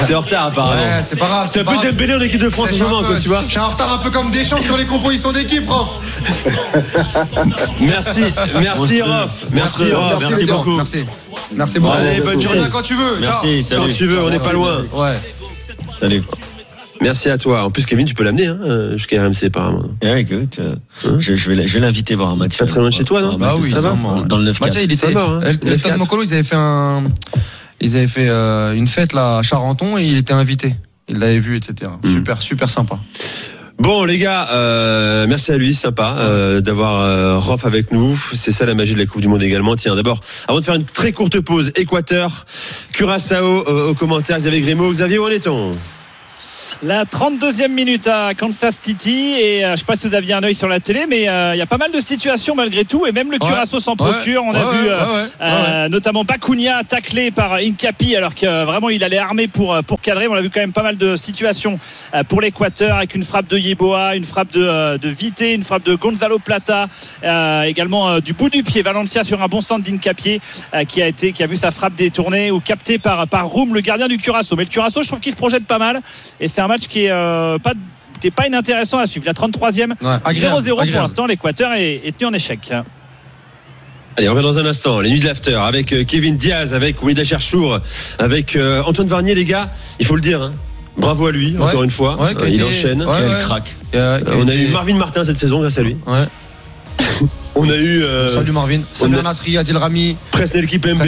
T'es en retard apparemment. Ouais, c'est pas grave. C'est un peu Dembélé en équipe de France en ce moment, tu vois. Je suis en retard un peu comme Deschamps sur les compositions d'équipe, prof. Merci Rof. Merci beaucoup. Merci beaucoup. Allez, bonne journée. Quand tu veux. Merci, salut. Quand tu veux, on n'est pas loin. Ouais. Salut. Merci à toi. En plus, Kevin, tu peux l'amener jusqu'à RMC apparemment. Ouais, écoute, je vais l'inviter voir un match. Pas très loin de chez toi, non? Bah oui, ça va. Dans le 9-4. Bah, tiens, il était mort, hein. Elton Mokolo, ils avaient fait une fête là à Charenton et il était invité. Il l'avait vu, etc. Super sympa. Bon les gars, merci à lui, sympa d'avoir Rof avec nous. C'est ça la magie de la Coupe du Monde également. Tiens, d'abord, avant de faire une très courte pause, Équateur, Curaçao aux commentaires. Xavier Grimaud. Xavier, où en est-on? La 32e minute à Kansas City et je ne sais pas si vous aviez un œil sur la télé, mais il y a pas mal de situations malgré tout et même le Curaçao s'en procure. On a vu notamment Bakunia taclé par Incapi alors que vraiment il allait armé pour cadrer. On a vu quand même pas mal de situations pour l'Équateur avec une frappe de Yeboah, une frappe de Vité, une frappe de Gonzalo Plata, également du bout du pied Valencia sur un bon stand d'Incapi qui a vu sa frappe détournée ou captée par Roum, le gardien du Curaçao. Mais le Curaçao, je trouve qu'il se projette pas mal et c'est un match qui est pas inintéressant à suivre. La 33e, 0-0 pour l'instant. L'Équateur est tenu en échec. Allez, on revient dans un instant. Les nuits de l'after avec Kevin Diaz, avec Ouida Cherchour, avec Antoine Varnier, les gars. Il faut le dire. Hein. Bravo à lui, encore une fois. Il enchaîne. Quel crack. On a eu Marvin Martin cette saison grâce à lui. Ouais. On a eu. Salut Marvin. Salut Nasri, Adil Rami. Presnel Kipembe.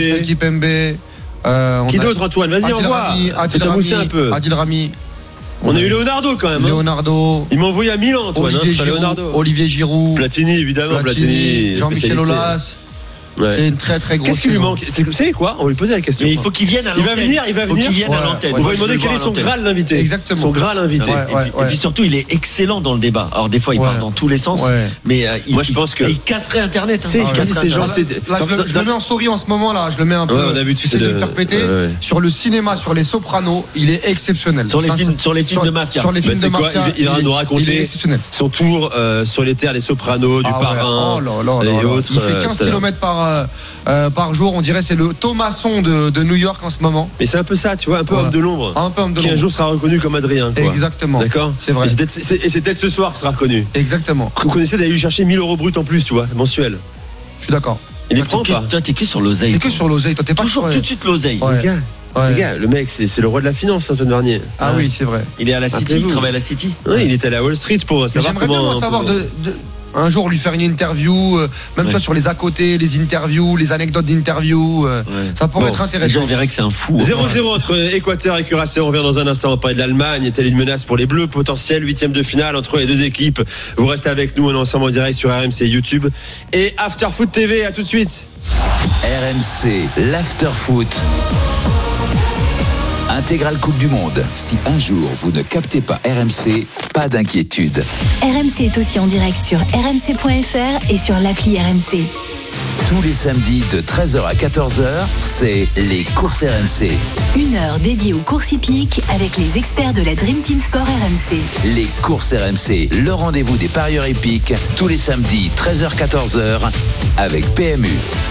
Qui d'autre, Antoine? Vas-y, envoie. Adil Rami. Un peu. Adil Rami. On a eu Leonardo quand même. Leonardo. Il m'a envoyé à Milan, Antoine. Olivier Giroud. Platini, évidemment. Platini. Jean-Michel Aulas. Ouais. C'est une très très grosse. Qu'est-ce qui lui manque? Vous savez quoi? On va lui poser la question. Mais il faut qu'il vienne à l'antenne. Il va venir. Faut qu'il vienne à l'antenne. On va lui demander quel est son Graal l'invité. Exactement. Son Graal invité. Et puis surtout, il est excellent dans le débat. Alors des fois, il part dans tous les sens. Mais moi, je pense que il casserait Internet. C'est ces gens. Je le mets en story en ce moment là. Je le mets un peu. On a vu. Tu sais de le faire péter. Sur le cinéma, sur les Sopranos, il est exceptionnel. Sur les films de mafia. Sur les films de mafia. Il va nous raconter son tour sur les terres des Sopranos, du Parrain et autres. Il fait 15 km par jour, on dirait c'est le Thomasson de New York en ce moment. Mais c'est un peu ça, tu vois, un peu homme de l'ombre. Un peu homme de l'ombre. Qui un jour sera reconnu comme Adrien, quoi. Exactement. D'accord. C'est vrai. Et c'est peut-être ce soir qu'il sera reconnu. Exactement. Vous connaissez d'aller lui chercher 1 000 € brut en plus, tu vois, mensuel. Je suis d'accord. Il est prend ou pas? Toi, t'es que sur l'oseille. T'es que sur l'oseille. Toi, t'es pas toujours tout de suite l'oseille. Les gars, le mec, c'est le roi de la finance, Antoine Varnier. Ah oui, c'est vrai. Il est à la City, il travaille à la City. Oui, il est allé à Wall Street pour savoir comment. J'aimerais bien savoir un jour lui faire une interview, même toi sur les à côté, les interviews, les anecdotes d'interviews, ça pourrait être intéressant. Je dirais que c'est un fou. 0-0 entre Équateur et Curaçao. On revient dans un instant. On va parler de l'Allemagne. Est-elle une menace pour les Bleus? Potentiel 8e de finale entre les deux équipes. Vous restez avec nous. On est ensemble en direct sur RMC YouTube et After Foot TV. À tout de suite. RMC, l'After Foot. Intégrale Coupe du Monde. Si un jour vous ne captez pas RMC, pas d'inquiétude. RMC est aussi en direct sur rmc.fr et sur l'appli RMC. Tous les samedis de 13h à 14h, c'est les courses RMC. Une heure dédiée aux courses hippiques avec les experts de la Dream Team Sport RMC. Les courses RMC, le rendez-vous des parieurs hippiques, tous les samedis 13h-14h avec PMU.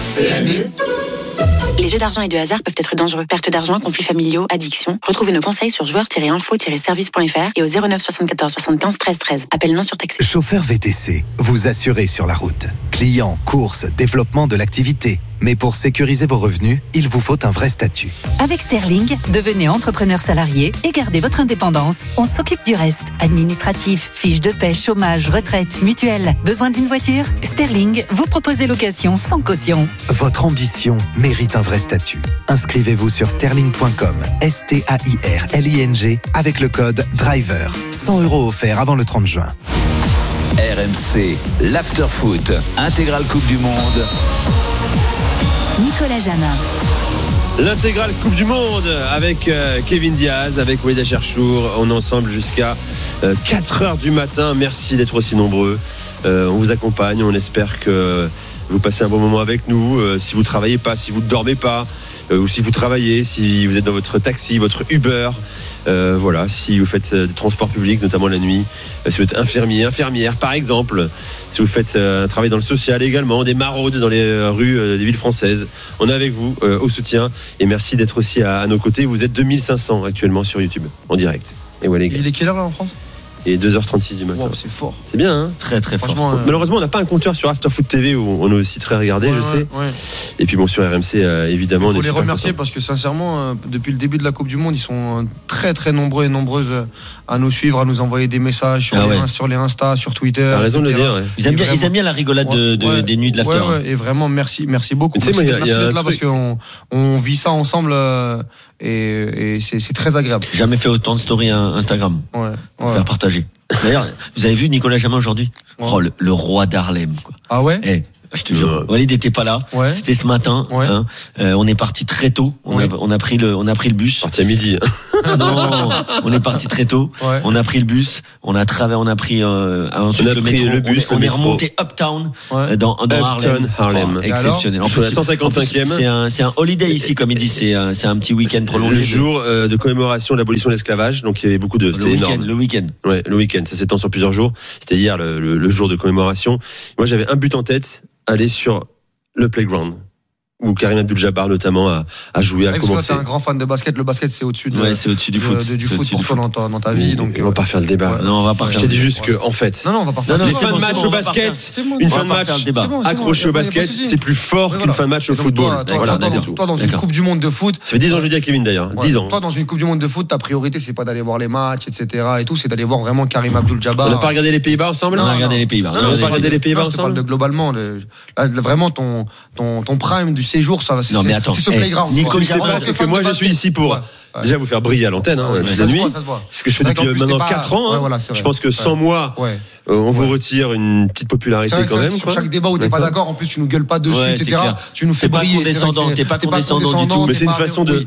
Les jeux d'argent et de hasard peuvent être dangereux. Perte d'argent, conflits familiaux, addiction. Retrouvez nos conseils sur joueurs-info-service.fr et au 09 74 75 13 13. Appel non surtaxé. Chauffeur VTC, vous assurez sur la route. Clients, courses, développement de l'activité. Mais pour sécuriser vos revenus, il vous faut un vrai statut. Avec Sterling, devenez entrepreneur salarié et gardez votre indépendance. On s'occupe du reste. Administratif, fiches de paie, chômage, retraite, mutuelle. Besoin d'une voiture? Sterling vous propose des locations sans caution. Votre ambition mérite un vrai statut. Inscrivez-vous sur sterling.com, STAIRLING, avec le code DRIVER. 100 € offerts avant le 30 juin. RMC, l'After Foot, intégrale Coupe du Monde. Nicolas Jamin. L'intégrale Coupe du Monde avec Kevin Diaz, avec Ouida Cherchour. On est ensemble jusqu'à 4h du matin. Merci d'être aussi nombreux. On vous accompagne. On espère que vous passez un bon moment avec nous. Si vous ne travaillez pas, si vous ne dormez pas, ou si vous travaillez, si vous êtes dans votre taxi, votre Uber, Voilà, si vous faites du transport public, notamment la nuit, si vous êtes infirmier, infirmière par exemple, si vous faites un travail dans le social également, des maraudes dans les rues des villes françaises, on est avec vous au soutien et merci d'être aussi à nos côtés. Vous êtes 2500 actuellement sur YouTube en direct. Et voilà, les gars. Il est quelle heure là en France? Et 2h36 du matin. Wow, c'est fort. C'est bien, hein? Très très fort. Malheureusement, on n'a pas un compteur sur Afterfoot TV où on est aussi très regardé, je sais. Ouais. Et puis bon, sur RMC, évidemment. Il faut les remercier parce que sincèrement, depuis le début de la Coupe du Monde, ils sont très très nombreux et nombreuses à nous suivre, à nous envoyer des messages sur les Insta, sur Twitter. T'as raison de le dire. Ouais. Ils aiment bien la rigolade des nuits de l'after. Ouais, et vraiment, merci beaucoup. Merci d'être là parce qu'on vit ça ensemble. Et c'est très agréable. Jamais fait autant de stories Instagram. Faire partager. D'ailleurs, vous avez vu Nicolas Jamin aujourd'hui? Le roi d'Harlem, quoi. Ah ouais? Je te jure, Walid n'était pas là. Ouais. C'était ce matin. Ouais. Hein. On est parti très tôt. On a pris le bus. Parti à midi. Non, on est parti très tôt. Ouais. On a pris le bus. On a pris ensuite le métro. On est remonté uptown dans Harlem. Exceptionnel. En plus, la 155e. C'est un holiday ici, comme ils disent. C'est un petit week-end prolongé. Le jour de commémoration de l'abolition de l'esclavage. Donc il y avait beaucoup de. Le week-end. Ouais, le week-end. Ça s'étend sur plusieurs jours. C'était hier le jour de commémoration. Moi, j'avais un but en tête. Aller sur le playground où Karim Abdul-Jabbar notamment a joué, a commencé. T'es un grand fan de basket. Le basket, c'est au-dessus c'est au-dessus du foot. Du foot pour toi dans ta vie. Donc on va pas faire le débat. Non, on va pas. Je t'ai dit juste que en fait. Non, on va pas faire. Une fin de match au basket, une fin de match accrochée au basket, c'est plus fort qu'une fin de match au football. Voilà. Toi, dans une Coupe du Monde de foot. Ça fait 10 ans que je dis à Kevin d'ailleurs. 10 ans. Toi, dans une Coupe du Monde de foot, ta priorité, c'est pas d'aller voir les matchs, etc. et tout, c'est d'aller voir vraiment Karim Abdul-Jabbar. On n'a pas regardé les Pays-Bas ensemble. On a regardé les Pays-Bas. On n'a pas regardé les Pays-Bas ensemble. Globalement, vraiment ton prime du séjour, ça va. Attends, c'est ce playground. Nicolas, c'est que moi je suis ici pour déjà vous faire briller à l'antenne toute la nuit. C'est ce que je fais depuis maintenant 4 ans. Je pense que sans moi, on vous retire une petite popularité quand même. Sur chaque débat où t'es pas d'accord, en plus tu nous gueules pas dessus, etc. Tu nous fais briller. T'es pas condescendant du tout. Mais c'est une façon de.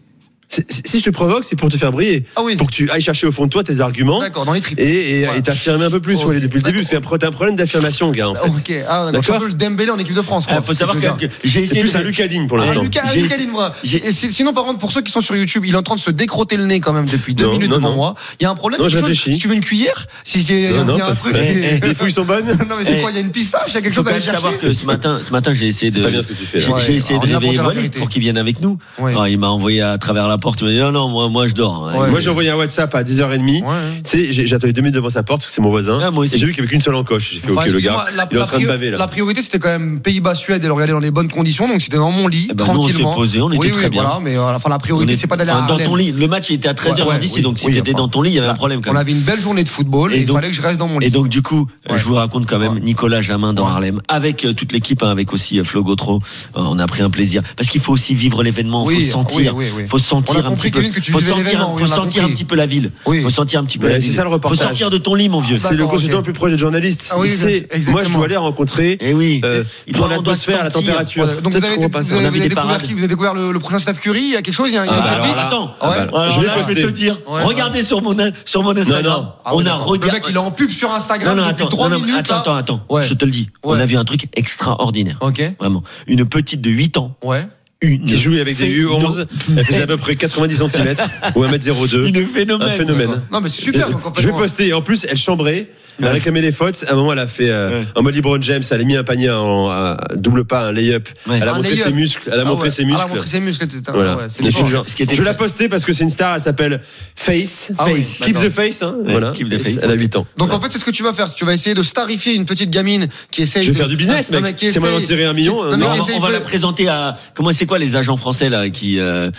Si je te provoque, c'est pour te faire briller. Pour que tu ailles chercher au fond de toi tes arguments. D'accord, dans les tripes. Et t'affirmer un peu plus depuis le début. C'est t'as un problème d'affirmation, gars, en fait. Ok, d'accord. Je suis un peu le Dembélé en équipe de France. Faut savoir que j'ai essayé. C'est plus un Lucadine pour l'instant. Lucadine, moi. Sinon, par contre, pour ceux qui sont sur YouTube, il est en train de se décrotter le nez quand même depuis 2 minutes devant moi. Il y a un problème. Si tu veux une cuillère, il y a un truc. Les fouilles sont bonnes. Non, mais c'est quoi? Il y a une pistache, il y a quelque chose à aller chercher. Faut savoir que ce matin, j'ai essayé de. C'est pas bien ce que tu fais. J'ai essayé de réveiller Walid pour qu'il vienne avec nous. Il m'a envoyé à travers la porte. Il m'a dit non. Moi je dors. Moi j'ai envoyé un WhatsApp à 10h30. J'ai attendu 2 minutes devant sa porte parce que c'est mon voisin. Et j'ai vu qu'il n'y avait qu'une seule encoche. J'ai fait ok, le gars, il est en train de baver là. La priorité c'était quand même Pays-Bas-Suède et le regarder dans les bonnes conditions. Donc c'était dans mon lit, tranquillement. On s'est posé, on était très bien. Mais la priorité c'est pas d'aller à dans ton lit. Le match était à 13h10 donc si t'étais dans ton lit, il y avait un problème quand même. On avait une belle journée de football et il fallait que je reste dans mon lit. Et donc du coup, je vous raconte quand même Nicolas Jamin dans Harlem avec toute l'équipe, avec aussi Flo Gautreau. On a pris un plaisir parce qu'il faut aussi vivre l'événement, faut se sentir un petit peu. Faut sentir un petit peu la ville. Faut sentir un petit peu la ville. C'est ça le reportage. Faut sortir de ton lit, mon vieux. C'est le consultant le plus proche des journalistes. Moi, je dois aller rencontrer. Prendre l'atmosphère, la température. Donc vous avez découvert le prochain Steph Curry. Il y a quelque chose. Attends. Je vais te dire. Regardez sur mon Instagram. On a regardé. Le mec, il est en pub sur Instagram depuis 3 minutes. Attends. Je te le dis. On a vu un truc extraordinaire. Vraiment. Une petite de 8 ans. Qui jouait avec des U11, elle faisait à peu près 90 cm ou 1m02. Un phénomène. Non mais c'est super. Je vais poster et en plus elle chambrait, elle a réclamé les fautes. À un moment elle a fait en mode LeBron James, elle a mis un panier en double pas, un lay-up. Elle a montré ses muscles. Elle a montré ses muscles. Voilà. Je vais la poster parce que c'est une star, elle s'appelle Face. Keep the Face. Voilà. Elle a 8 ans. Donc en fait c'est ce que tu vas faire. Tu vas essayer de starifier une petite gamine qui essaye. Je vais faire du business, mec. C'est moi d'en tirer 1 million. On va la présenter à comment c'est quoi les agents français là qui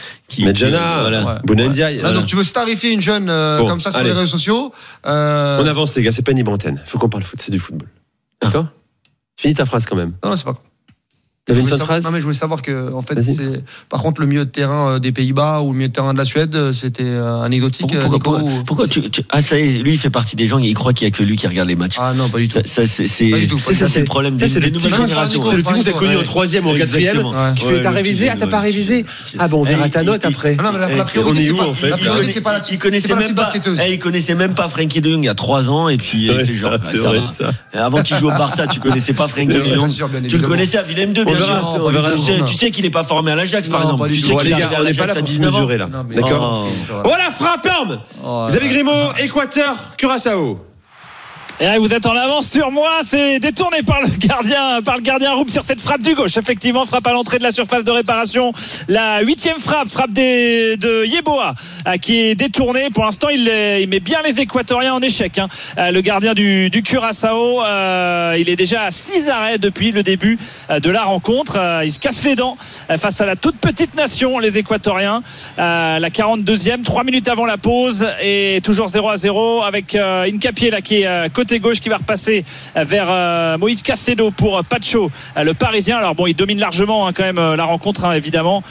Medjana, Bounendiaï. Donc tu veux starifier une jeune comme ça sur les réseaux sociaux. On avance les gars, c'est pas une libre antenne. Faut qu'on parle foot, c'est du football. D'accord ? Finis ta phrase quand même. Non, c'est pas grave. T'avais une seule phrase ? Non mais je voulais savoir que en fait c'est par contre le milieu de terrain des Pays-Bas ou le milieu de terrain de la Suède c'était anecdotique. Pourquoi ça y est, lui il fait partie des gens il croit qu'il y a que lui qui regarde les matchs. Ah non pas du tout. Ça c'est le problème des nouvelles générations. C'est le type que t'as connu en 3e ou en 4e qui fait t'as révisé, t'as pas révisé. Ah bon on verra ta note après. Non mais la priorité c'est en fait. Il connaissait même pas Frenkie de Jong il y a 3 ans et puis il fait genre ça va. Avant qu'il joue au Barça tu connaissais pas Frenkie de Jong. Tu le connaissais à Willem II. On verra. Tu sais qu'il n'est pas formé à l'Ajax, par exemple. Tu sais les gars, on n'est pas là pour se mesurer là. D'accord. Voilà, frappe, Xavier Grimaud, Équateur, Curaçao. Et vous êtes en avance sur moi, c'est détourné par le gardien Roupe sur cette frappe du gauche. Effectivement, frappe à l'entrée de la surface de réparation. La 8e frappe de Yeboah qui est détournée. Pour l'instant, il met bien les Équatoriens en échec. Le gardien du Curaçao, il est déjà à 6 arrêts depuis le début de la rencontre. Il se casse les dents face à la toute petite nation, les Équatoriens. La 42e, 3 minutes avant la pause, et toujours 0-0 avec Hincapié là qui est côté gauche, qui va repasser vers Moïse Caicedo pour Pacho, le Parisien. Alors bon, il domine largement quand même la rencontre, évidemment,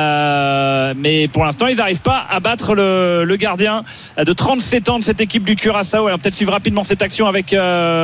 mais pour l'instant ils n'arrivent pas à battre le gardien de 37 ans de cette équipe du Curaçao. Alors peut-être suivre rapidement cette action avec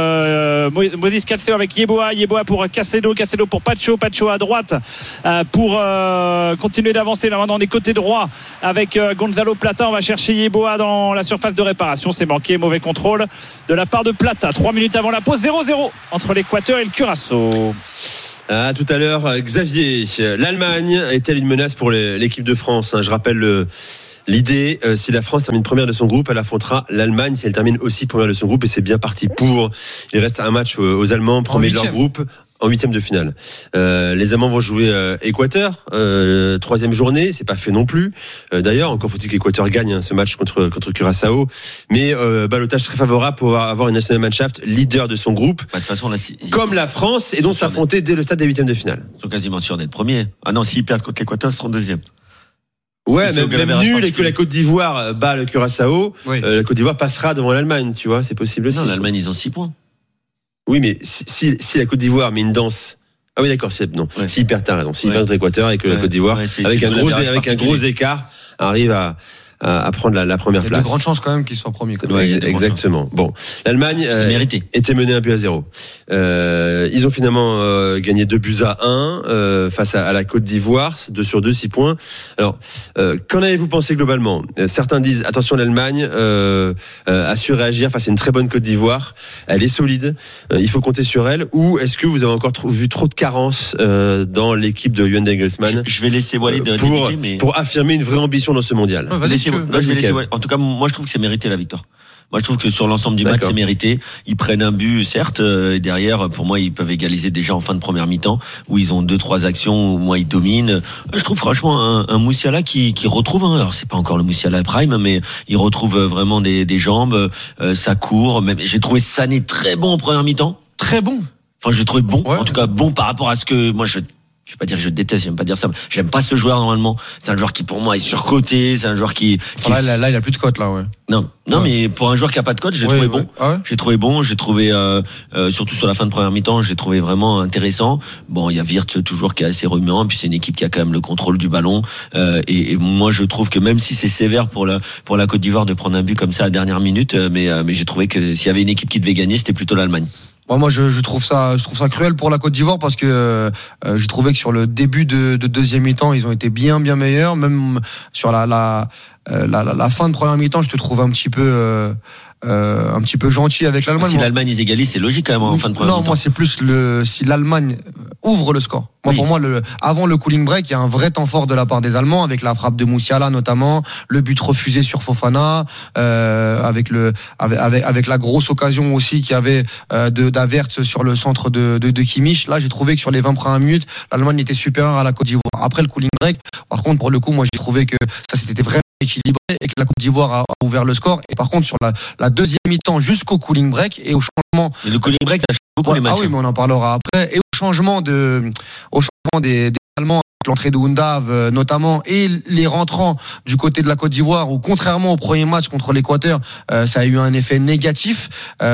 Moïse Caicedo avec Yeboah pour Caicedo pour Pacho à droite pour continuer d'avancer là maintenant des côtés droits avec Gonzalo Plata. On va chercher Yeboah dans la surface de réparation, c'est manqué, mauvais contrôle de la part de Plata. 3 minutes avant la pause, 0-0 entre l'Équateur et le Curaçao. Tout à l'heure, Xavier, l'Allemagne est-elle une menace pour l'équipe de France? Je rappelle l'idée, si la France termine première de son groupe, elle affrontera l'Allemagne si elle termine aussi première de son groupe, et c'est bien parti pour. Il reste un match aux Allemands, premier de leur groupe, en 8e de finale. Les Allemands vont jouer Équateur, 3e journée, c'est pas fait non plus. D'ailleurs, encore faut-il qu'Équateur gagne ce match contre Curaçao, mais ballottage très favorable pour avoir une Nationalmannschaft leader de son groupe, de toute façon, là, comme la France, et donc s'affronter dès le stade des 8e de finale. Ils sont quasiment sûrs d'être premiers. Ah non, s'ils perdent contre l'Équateur, ils seront 2e. Ouais, même nul, et que la Côte d'Ivoire bat le Curaçao, la Côte d'Ivoire passera devant l'Allemagne, tu vois, c'est possible aussi. Non, l'Allemagne, ils ont 6 points. Oui, mais si la Côte d'Ivoire met une danse. Ah oui, d'accord, s'ils perdent, t'as raison. S'ils perdent contre l'Équateur et que la Côte d'Ivoire, avec un gros écart, arrive à prendre la première place. Il y a de grandes chances quand même qu'ils soient premiers. Oui, exactement. Bon, l'Allemagne était menée 1-0. Ils ont finalement gagné 2-1 face à la Côte d'Ivoire, 2/2, 6 points. Alors, qu'en avez-vous pensé globalement? Certains disent attention, l'Allemagne a su réagir face à une très bonne Côte d'Ivoire. Elle est solide. Il faut compter sur elle. Ou est-ce que vous avez encore vu trop de carences dans l'équipe de Juan Nagelsmann? Je vais laisser Walid pour affirmer une vraie ambition dans ce mondial. En tout cas, moi je trouve que c'est mérité la victoire. Moi je trouve que sur l'ensemble du match c'est mérité. Ils prennent un but certes, et derrière pour moi ils peuvent égaliser déjà en fin de première mi-temps où ils ont 2-3 actions où moi ils dominent. Je trouve franchement un Moussiala qui retrouve, alors c'est pas encore le Moussiala prime, mais il retrouve vraiment des jambes, ça court. Même j'ai trouvé Sané très bon en première mi-temps. Très bon. Enfin je trouve bon, en tout cas bon par rapport à ce que moi je vais pas dire que je déteste, j'aime pas dire ça, mais j'aime pas ce joueur normalement. C'est un joueur qui pour moi est surcoté, c'est un joueur qui là il a plus de cote là, ouais. Non, mais pour un joueur qui a pas de cote, j'ai trouvé bon. J'ai trouvé surtout sur la fin de première mi-temps, j'ai trouvé vraiment intéressant. Bon, il y a Wirtz toujours qui est assez remuant, et puis c'est une équipe qui a quand même le contrôle du ballon, et moi je trouve que même si c'est sévère pour la Côte d'Ivoire de prendre un but comme ça à la dernière minute, mais j'ai trouvé que s'il y avait une équipe qui devait gagner, c'était plutôt l'Allemagne. Moi, je trouve ça cruel pour la Côte d'Ivoire parce que j'ai trouvé que sur le début de deuxième mi-temps, ils ont été bien meilleurs. Même sur la fin de première mi-temps, je te trouve un petit peu gentil avec l'Allemagne. Si l'Allemagne ils égalisent, c'est logique quand même en fin de première mi-temps. Non, moi c'est plus si l'Allemagne ouvre le score. Pour moi, avant le cooling break, il y a un vrai temps fort de la part des Allemands avec la frappe de Moussiala notamment, le but refusé sur Fofana, avec la grosse occasion aussi qu'il y avait d'Havertz sur le centre de Kimmich. Là, j'ai trouvé que sur les 20 premières minutes, l'Allemagne était supérieure à la Côte d'Ivoire. Après le cooling break, par contre, pour le coup, moi j'ai trouvé que ça c'était vraiment équilibré et que la Côte d'Ivoire a ouvert le score. Et par contre, sur la deuxième mi-temps jusqu'au cooling break et au changement. Mais le cooling break, ça change beaucoup les matchs. Ah oui, mais on en parlera après. Et au changement des Allemands, l'entrée de Undav notamment, et les rentrants du côté de la Côte d'Ivoire, où contrairement au premier match contre l'Équateur, ça a eu un effet négatif.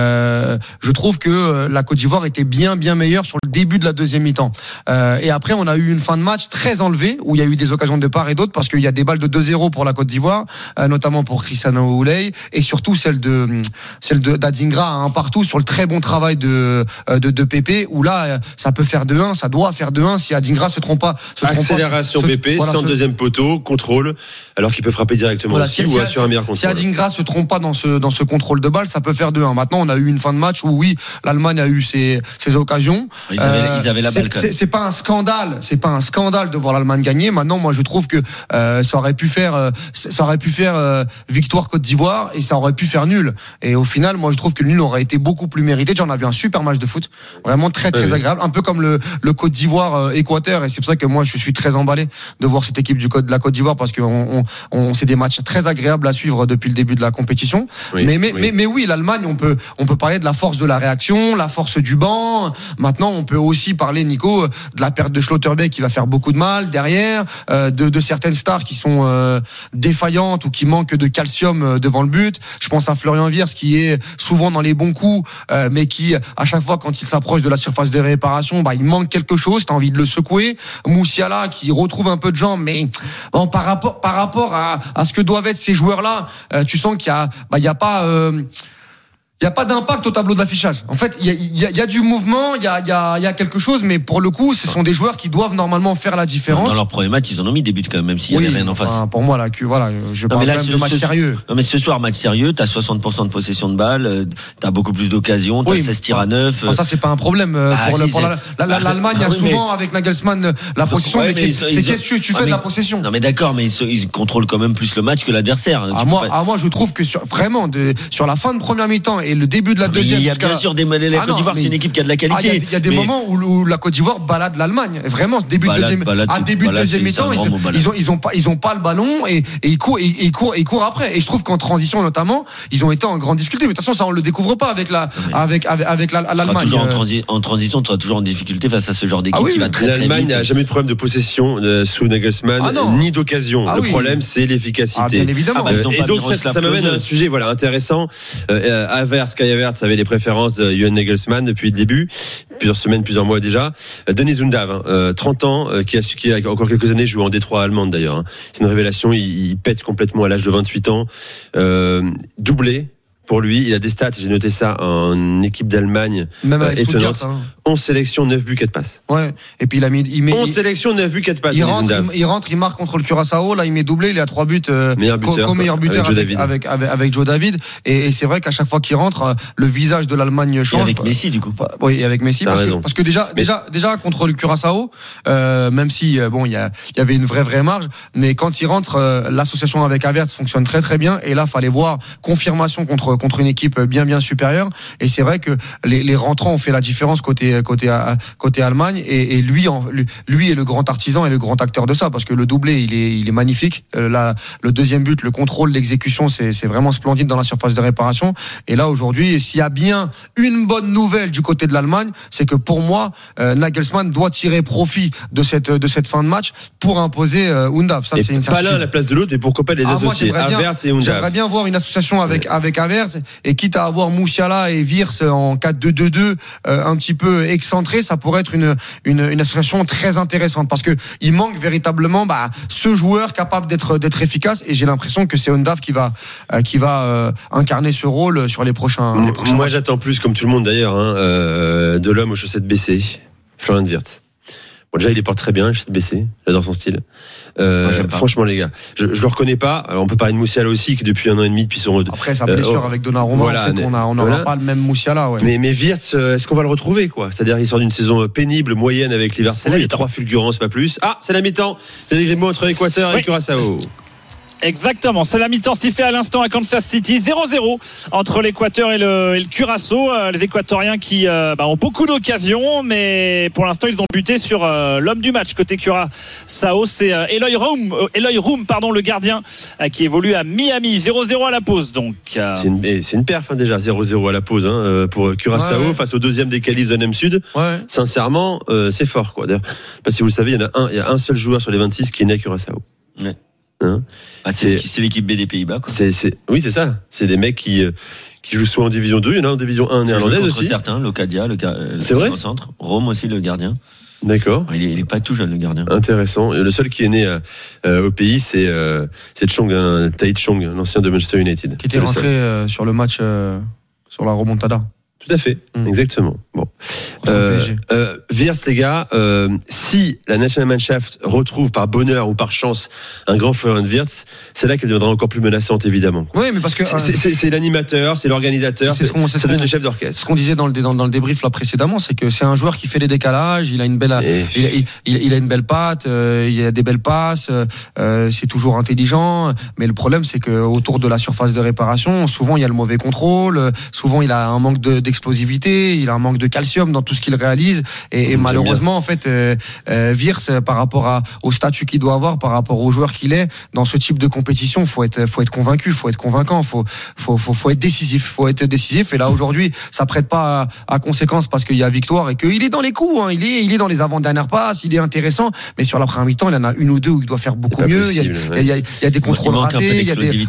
Je trouve que la Côte d'Ivoire était bien meilleure sur le début de la deuxième mi-temps. Et après, on a eu une fin de match très enlevée, où il y a eu des occasions de part et d'autre, parce qu'il y a des balles de 2-0 pour la Côte d'Ivoire, notamment pour Cristiano Ouley, et surtout celle d'Adingra à un partout sur le très bon travail de Pépé, où là, ça peut faire 2-1, ça doit faire 2-1 si Adingra se trompe pas accélération PP, centre deuxième poteau, contrôle, alors qu'il peut frapper directement aussi ou sur un meilleur contrôle. Si Adingra se trompe pas dans ce contrôle de balle, ça peut faire 2-1. Maintenant, on a eu une fin de match où oui, l'Allemagne a eu ses occasions. Ils avaient la balle quand même. C'est pas un scandale de voir l'Allemagne gagner. Maintenant, moi, je trouve que ça aurait pu faire victoire Côte d'Ivoire et ça aurait pu faire nul. Et au final, moi, je trouve que le nul aurait été beaucoup plus mérité. Déjà, on a vu un super match de foot, vraiment très agréable, un peu comme le Côte d'Ivoire Équateur. Et c'est pour ça que moi, je suis très emballé de voir cette équipe de la Côte d'Ivoire parce que c'est des matchs très agréables à suivre depuis le début de la compétition. Mais oui, l'Allemagne, on peut parler de la force de la réaction, la force du banc. Maintenant, on peut aussi parler, Nico, de la perte de Schlotterbeck qui va faire beaucoup de mal derrière, de certaines stars qui sont défaillantes ou qui manquent de calcium devant le but. Je pense à Florian Wirtz qui est souvent dans les bons coups, mais qui à chaque fois quand il s'approche de la surface de réparation, il manque quelque chose. T'as envie de le secouer. Moussiala qui retrouve un peu de jambes, mais bon, par rapport à ce que doivent être ces joueurs-là, tu sens qu'il y a pas d'impact au tableau de l'affichage. En fait, il y a du mouvement, il y a quelque chose, mais pour le coup, ce sont des joueurs qui doivent normalement faire la différence. Dans leur premier match, ils en ont mis des buts quand même s'il y avait rien en face. Pour moi, là, je parle quand même de match sérieux. Non, mais ce soir, match sérieux, t'as 60% de possession de balle, t'as beaucoup plus d'occasions, t'as 16 tirs à 9. Ça, c'est pas un problème. L'Allemagne a souvent, avec Nagelsmann, la possession, mais qu'est-ce que tu fais de la possession? Non, mais d'accord, mais ils contrôlent quand même plus le match que l'adversaire. Moi, je trouve que vraiment, sur la fin de première mi-temps et le début de la deuxième. Il y a bien sûr la Côte d'Ivoire, c'est une équipe qui a de la qualité. Il y a des moments où la Côte d'Ivoire balade l'Allemagne. Vraiment, début de deuxième mi-temps, ils ont pas le ballon et ils courent après. Et je trouve qu'en transition notamment, ils ont été en grande difficulté. Mais de toute façon, ça on le découvre pas avec l'Allemagne. En transition, tu seras toujours en difficulté face à ce genre d'équipe qui va très vite. L'Allemagne n'a jamais eu de problème de possession sous Nagelsmann, ni d'occasion. Le problème, c'est l'efficacité. Bien évidemment. Et donc ça m'amène à un sujet intéressant. Kai Havertz avait les préférences de Julian Nagelsmann depuis le début, plusieurs semaines, plusieurs mois déjà. Denis Undav, 30 ans, qui a encore quelques années joué en Détroit allemande d'ailleurs. C'est une révélation, il pète complètement à l'âge de 28 ans. Doublé. Pour lui, il a des stats, j'ai noté ça, en équipe d'Allemagne étonnante. 11 sélections, 9 buts, 4 passes. Ouais. Et puis 11 sélections, 9 buts, 4 passes. Il rentre, il marque contre le Curaçao, là il met doublé, il a 3 buts meilleur buteur avec Joe David. Et c'est vrai qu'à chaque fois qu'il rentre, le visage de l'Allemagne change. Et avec Messi du coup. Oui, avec Messi parce que déjà contre le Curaçao, même si il y avait une vraie marge, mais quand il rentre, l'association avec Havertz fonctionne très très bien et là fallait voir confirmation contre une équipe bien supérieure. Et c'est vrai que les rentrants ont fait la différence côté Allemagne et lui est le grand artisan et le grand acteur de ça parce que le doublé il est magnifique. Le deuxième but, le contrôle, l'exécution, c'est vraiment splendide dans la surface de réparation. Et là aujourd'hui, s'il y a bien une bonne nouvelle du côté de l'Allemagne, c'est que pour moi Nagelsmann doit tirer profit de cette fin de match pour imposer Undav. Ça, c'est une pas l'un à la place de l'autre, mais pourquoi pas les associer Havertz et Undav. J'aimerais bien voir une association avec Havertz et quitte à avoir Moussiala et Wirtz en 4-2-2-2 un petit peu excentré, ça pourrait être une association très intéressante parce que il manque véritablement ce joueur capable d'être efficace et j'ai l'impression que c'est Undav qui va incarner ce rôle sur les prochains Moi j'attends plus, comme tout le monde d'ailleurs, de l'homme aux chaussettes baissées, Florian Wirtz. Bon, déjà il les porte très bien, les chaussettes baissées, j'adore son style. Franchement les gars, je le reconnais pas. Alors, on peut parler de Moussiala aussi qui depuis 1 an et demi depuis son après sa blessure avec Donnarumma, on sait qu'on n'aura pas le même Moussiala. Mais Wirtz, est-ce qu'on va le retrouver quoi? C'est-à-dire il sort d'une saison pénible moyenne avec Liverpool, il y a 3 fulgurances pas plus. C'est la mi-temps. C'est l'agrément entre l'Équateur et Curaçao. Exactement, c'est la mi-temps sifflée à l'instant à Kansas City, 0-0 entre l'Équateur et le Curaçao. Les Équatoriens qui ont beaucoup d'occasions, mais pour l'instant ils ont buté sur l'homme du match côté Curaçao, c'est Eloy Room, le gardien qui évolue à Miami. 0-0 à la pause donc. C'est une perf déjà, 0-0 à la pause pour Curaçao face au deuxième des qualifs zone M Sud. Sincèrement, c'est fort quoi. D'ailleurs, je sais pas si vous le savez, il y a un seul joueur sur les 26 qui est né à Curaçao. Ouais. C'est l'équipe B des Pays-Bas quoi. Oui c'est ça, c'est des mecs qui jouent soit en division 2, il y en a en division 1 néerlandaise aussi. Certains, Locadia, c'est vrai, au centre, Rome aussi le gardien. D'accord. Il est pas tout jeune le gardien. Intéressant. Le seul qui est né au pays c'est Chong, Tahith Chong, l'ancien de Manchester United. Qui était rentré sur le match sur la remontada. Tout à fait, exactement. Bon, Wirtz, les gars, si la Nationalmannschaft retrouve par bonheur ou par chance un grand Florian Wirtz, c'est là qu'elle deviendra encore plus menaçante, évidemment. Oui, mais parce que c'est l'animateur, c'est l'organisateur, ça doit être le chef d'orchestre. Ce qu'on disait dans le débrief là précédemment, c'est que c'est un joueur qui fait les décalages, il a une belle, il a une belle patte, il a des belles passes, c'est toujours intelligent. Mais le problème, c'est que autour de la surface de réparation, souvent il y a le mauvais contrôle, souvent il a un manque d'explosivité, il a un manque de calcium dans tout ce qu'il réalise, et malheureusement en fait Wirtz, par rapport au statut qu'il doit avoir, par rapport au joueur qu'il est dans ce type de compétition, faut être convaincu, faut être convaincant, faut être décisif, et là aujourd'hui ça prête pas à conséquence parce qu'il y a victoire et qu'il est dans les coups, hein, il est dans les avant-dernières passes, il est intéressant, mais sur la première mi-temps il en a une ou deux où il doit faire beaucoup mieux, il y a des contrôles ratés, il y a des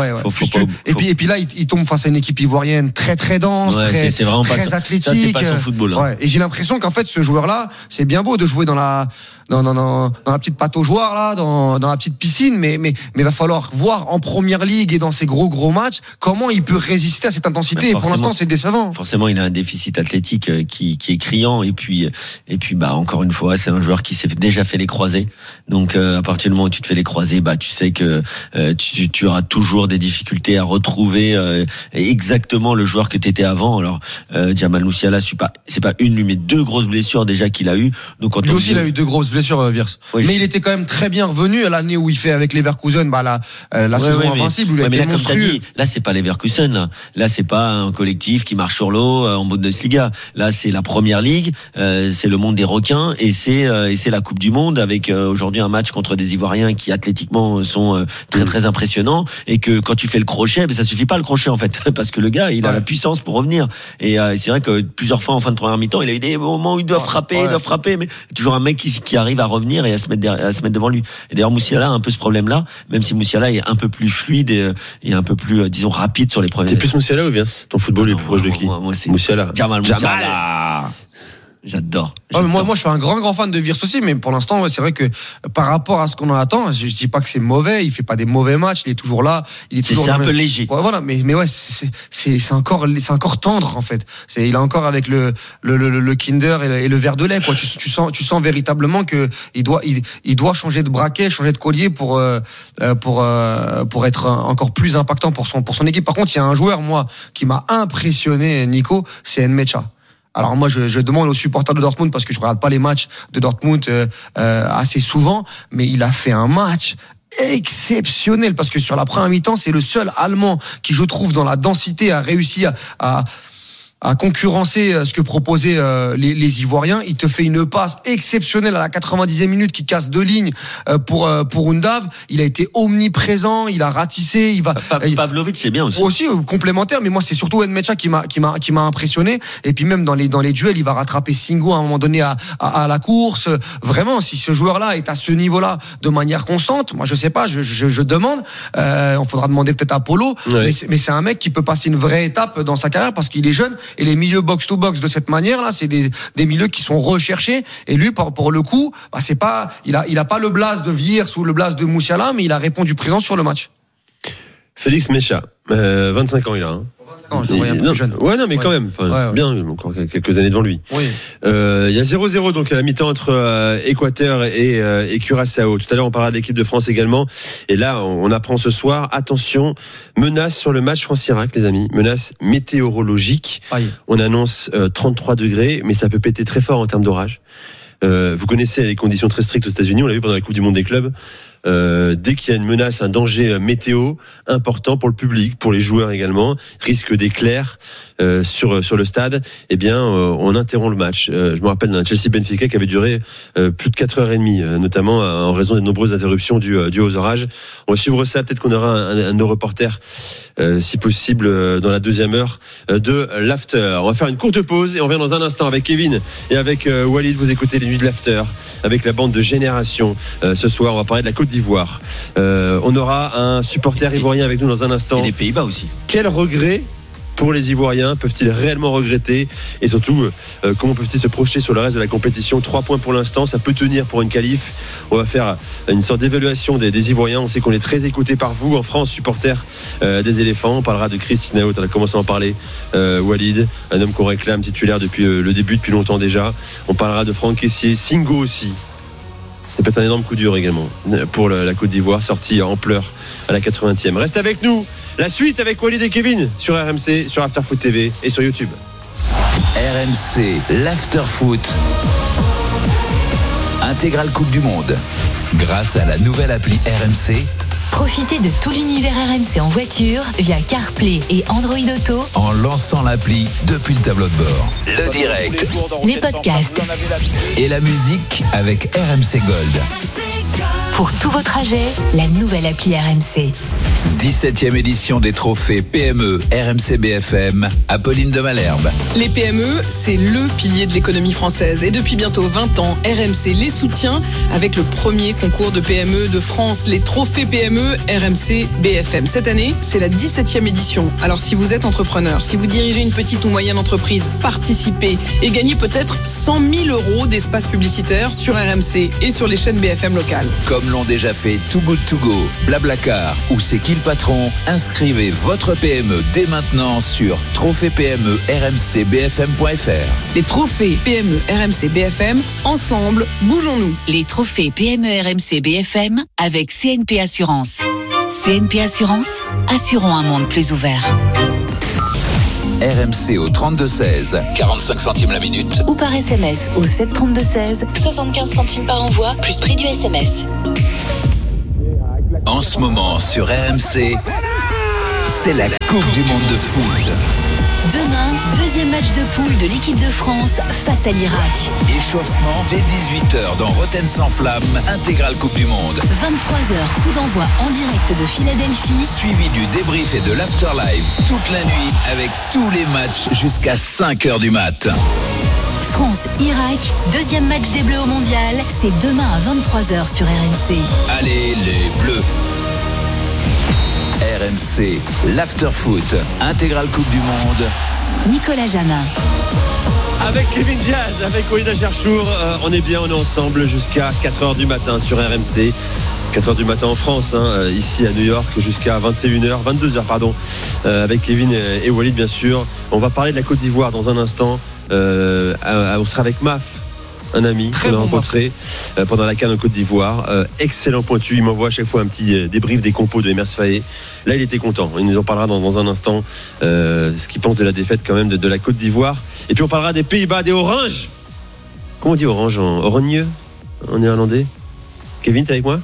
et puis là il tombe face à une équipe ivoirienne très très dense, c'est vraiment très athlétique. Ça, c'est pas son football. Hein. Et j'ai l'impression qu'en fait, ce joueur-là, c'est bien beau de jouer dans la petite pataugeoire là, dans la petite piscine, mais va falloir voir en première ligue et dans ces gros matchs comment il peut résister à cette intensité. Et pour l'instant, c'est décevant. Forcément, il a un déficit athlétique qui est criant. Et puis, encore une fois, c'est un joueur qui s'est déjà fait les croisés. Donc, à partir du moment où tu te fais les croisés, tu sais que tu auras toujours des difficultés à retrouver exactement le joueur que tu étais avant. Alors, Jamal Musiala, c'est pas une, mais deux grosses blessures déjà qu'il a eu. Donc, lui aussi, il a eu deux grosses blessures, Wirtz. Oui, mais il était quand même très bien revenu à l'année où il fait avec Leverkusen, la saison invincible. Mais là, comme t'as dit, là, c'est pas Leverkusen. Là, c'est pas un collectif qui marche sur l'eau en Bundesliga. Là, c'est la première ligue, c'est le monde des requins, et c'est la Coupe du Monde avec aujourd'hui un match contre des Ivoiriens qui athlétiquement sont très très impressionnants, et que quand tu fais le crochet, ça suffit pas le crochet en fait, parce que le gars, il a la puissance pour revenir. Et c'est vrai que plusieurs fois en fin de première mi-temps, il a eu des moments où il doit frapper, mais toujours un mec qui arrive à revenir et à se mettre devant lui. Et d'ailleurs, Musiala a un peu ce problème-là, même si Musiala est un peu plus fluide et un peu plus, disons, rapide sur les premiers. C'est plus Musiala ou Wirtz? Ton football est plus proche de qui? Moi, c'est Musiala. Jamal Musiala. J'adore. Moi, je suis un grand fan de Wirtz aussi, mais pour l'instant, c'est vrai que par rapport à ce qu'on en attend, je dis pas que c'est mauvais, il fait pas des mauvais matchs, il est toujours là, c'est un peu léger. Ouais, voilà, mais ouais, c'est encore tendre en fait. Il a encore avec le Kinder et le verre de lait, quoi. Tu sens véritablement que il doit changer de braquet, changer de collier pour être encore plus impactant pour son équipe. Par contre, il y a un joueur, moi, qui m'a impressionné, Nico, c'est Nmecha. Alors moi, je demande aux supporters de Dortmund, parce que je regarde pas les matchs de Dortmund assez souvent, mais il a fait un match exceptionnel, parce que sur la première mi-temps, c'est le seul Allemand qui, je trouve, dans la densité, a réussi à concurrencer ce que proposaient les Ivoiriens. Il te fait une passe exceptionnelle à la 90e minute qui casse deux lignes pour Undav. Il a été omniprésent, il a ratissé. Pavlovic, c'est bien aussi. Aussi complémentaire, mais moi c'est surtout Nmecha qui m'a impressionné. Et puis même dans les duels, il va rattraper Singo à un moment donné à la course. Vraiment, si ce joueur-là est à ce niveau-là de manière constante, moi je sais pas, je demande. On faudra demander peut-être à Polo, mais c'est un mec qui peut passer une vraie étape dans sa carrière parce qu'il est jeune. Et les milieux box-to-box de cette manière-là, c'est des milieux qui sont recherchés. Et lui, pour le coup, c'est pas, il a pas le blaze de Wirtz ou le blaze de Musiala, mais il a répondu présent sur le match. Félix Mecha, 25 ans il a. Non, je le voyais un peu plus jeune. Ouais, non, mais quand même. Bien, encore quelques années devant lui. Oui. Il y a 0-0 donc à la mi-temps entre Équateur et Curaçao. Tout à l'heure, on parlera de l'équipe de France également. Et là, on apprend ce soir, attention, menace sur le match France-Irak, les amis. Menace météorologique. Aïe. On annonce 33 degrés, mais ça peut péter très fort en termes d'orage. Vous connaissez les conditions très strictes aux États-Unis. On l'a vu pendant la Coupe du Monde des clubs. Dès qu'il y a une menace, un danger météo important pour le public, pour les joueurs également, risque d'éclairs sur le stade, eh bien on interrompt le match. Je me rappelle d'un Chelsea-Benfica qui avait duré plus de 4h30, notamment en raison des nombreuses interruptions dues aux orages. On va suivre ça, peut-être qu'on aura un de nos reporters si possible dans la deuxième heure de l'After. On va faire une courte pause et on revient dans un instant avec Kevin et avec Walid. Vous écoutez les nuits de l'After avec la bande de Génération. Ce soir, on va parler de la Côte d'Ivoire. On aura un supporter ivoirien avec nous dans un instant. Et les Pays-Bas aussi. Quel regret pour les Ivoiriens? Peuvent-ils réellement regretter? Et surtout, comment peuvent-ils se projeter sur le reste de la compétition? 3 points pour l'instant, ça peut tenir pour une qualif. On va faire une sorte d'évaluation des Ivoiriens. On sait qu'on est très écouté par vous en France, supporters des éléphants. On parlera de Christine Haut, on a commencé à en parler. Walid, un homme qu'on réclame titulaire depuis le début, depuis longtemps déjà. On parlera de Franck Kessié, Singo aussi. Ça peut être un énorme coup dur également pour la Côte d'Ivoire, sorti en pleurs à la 80e. Reste avec nous, la suite avec Walid et Kevin sur RMC, sur Afterfoot TV et sur YouTube. RMC, l'Afterfoot. Intégrale Coupe du Monde. Grâce à la nouvelle appli RMC. Profitez de tout l'univers RMC en voiture via CarPlay et Android Auto en lançant l'appli depuis le tableau de bord. Le direct, les podcasts et la musique avec RMC Gold. Pour tous vos trajets, la nouvelle appli RMC. 17e édition des trophées PME RMC BFM, Apolline de Malherbe. Les PME, c'est le pilier de l'économie française. Et depuis bientôt 20 ans, RMC les soutient avec le premier concours de PME de France, les trophées PME RMC BFM. Cette année, c'est la 17e édition. Alors si vous êtes entrepreneur, si vous dirigez une petite ou moyenne entreprise, participez et gagnez peut-être 100 000 € d'espace publicitaire sur RMC et sur les chaînes BFM locales. Comme l'ont déjà fait Too Good To Go, Blablacar ou C'est qui le patron? Inscrivez votre PME dès maintenant sur trophées-PME-RMC-BFM.fr. Les trophées PME RMC BFM, ensemble, bougeons-nous. Les trophées PME RMC BFM avec CNP Assurance. CNP Assurance, assurons un monde plus ouvert. RMC au 32-16, 45 centimes la minute. Ou par SMS au 732-16, 75 centimes par envoi, plus prix du SMS. En ce moment sur RMC, c'est la Coupe du Monde de foot. Demain, deuxième match de poule de l'équipe de France face à l'Irak. Échauffement dès 18h dans Rotten sans flamme, intégrale Coupe du Monde. 23h, coup d'envoi en direct de Philadelphie. Suivi du débrief et de l'afterlive toute la nuit avec tous les matchs jusqu'à 5h du mat. France-Irak, deuxième match des Bleus au Mondial, c'est demain à 23h sur RMC. Allez les Bleus. RMC, l'Afterfoot, intégrale Coupe du Monde. Nicolas Jamin. Avec Kevin Diaz, avec Walid Cherchour, on est bien, on est ensemble jusqu'à 4h du matin sur RMC. 4h du matin en France, ici à New York, jusqu'à 22h, avec Kevin et Walid bien sûr. On va parler de la Côte d'Ivoire dans un instant. On sera avec Maf, un ami qu'on a rencontré pendant la CAN en Côte d'Ivoire. Excellent pointu, il m'envoie à chaque fois un petit débrief des compos de Emers Faé. Là il était content, il nous en parlera dans un instant, ce qu'il pense de la défaite quand même de la Côte d'Ivoire. Et puis on parlera des Pays-Bas, des Oranges. Comment on dit orange en Orogneux en néerlandais? Kevin, t'es avec moi?